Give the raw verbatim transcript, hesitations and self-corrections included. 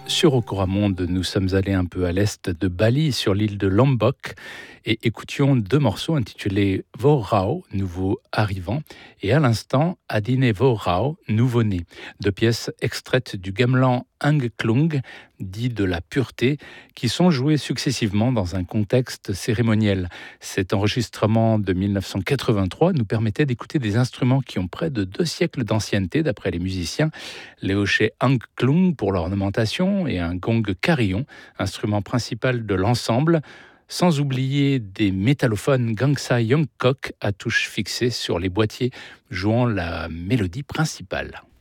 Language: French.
Sur Okoramonde, nous sommes allés un peu à l'est de Bali, sur l'île de Lombok, et écoutions deux morceaux intitulés Vorao, nouveau arrivant, et à l'instant Adine Vorao, nouveau-né, deux pièces extraites du gamelan Angklung, dit de la pureté, qui sont jouées successivement dans un contexte cérémoniel. Cet enregistrement de mille neuf cent quatre-vingt-trois nous permettait d'écouter des instruments qui ont près de deux siècles d'ancienneté, d'après les musiciens. Les hochets Angklung pour l'ornementation et un gong carillon, instrument principal de l'ensemble, sans oublier des métallophones Gangsa Yongkok à touches fixées sur les boîtiers jouant la mélodie principale.